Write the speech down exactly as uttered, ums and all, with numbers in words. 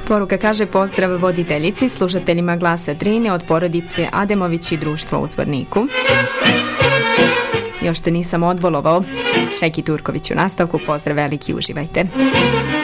Poruka kaže pozdrav voditeljici, slušateljima Glasa Drine od porodice Ademović i društva u Zvorniku. Još te nisam odbolovao. Šeki Turković u nastavku, pozdrav veliki, uživajte.